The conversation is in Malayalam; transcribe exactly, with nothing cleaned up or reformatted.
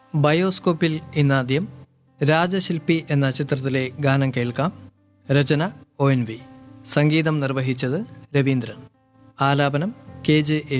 ബയോസ്കോപ്പിൽ ഇന്നാദ്യം രാജശില്പി എന്ന ചിത്രത്തിലെ ഗാനം കേൾക്കാം. രചന ഒ എൻ വി, സംഗീതം നിർവഹിച്ചത് രവീന്ദ്രൻ, ആലാപനം കെ ജെ